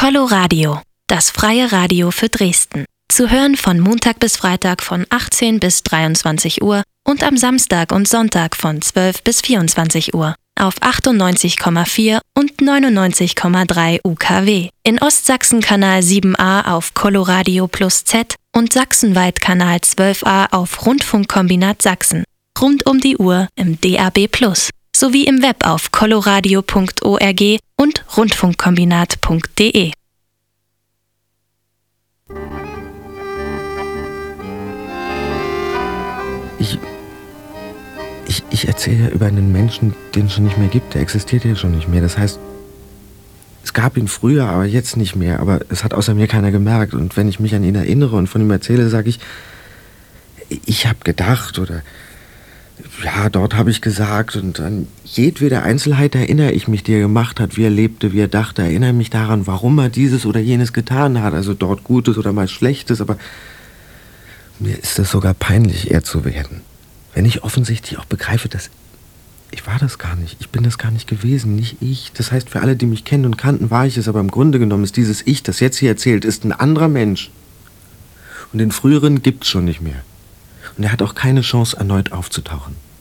Coloradio, das freie Radio für Dresden. Zu hören von Montag bis Freitag von 18 bis 23 Uhr und am Samstag und Sonntag von 12 bis 24 Uhr auf 98,4 und 99,3 UKW. In Ostsachsen Kanal 7a auf Coloradio Plus Z und sachsenweit Kanal 12a auf Rundfunkkombinat Sachsen. Rund um die Uhr im DAB Plus sowie im Web auf coloradio.org und rundfunkkombinat.de. Ich erzähle ja über einen Menschen, den es schon nicht mehr gibt. Der existiert ja schon nicht mehr. Das heißt, es gab ihn früher, aber jetzt nicht mehr. Aber es hat außer mir keiner gemerkt. Und wenn ich mich an ihn erinnere und von ihm erzähle, sage ich habe gedacht oder ja, dort habe ich gesagt. Und an jedwede Einzelheit erinnere ich mich, die er gemacht hat, wie er lebte, wie er dachte. Erinnere mich daran, warum er dieses oder jenes getan hat. Also dort Gutes oder mal Schlechtes. Aber mir ist es sogar peinlich, er zu werden. Wenn ich offensichtlich auch begreife, dass ich war das gar nicht, ich bin das gar nicht gewesen, nicht ich. Das heißt, für alle, die mich kennen und kannten, war ich es, aber im Grunde genommen ist dieses Ich, das jetzt hier erzählt, ist ein anderer Mensch. Und den früheren gibt's schon nicht mehr. Und er hat auch keine Chance, erneut aufzutauchen.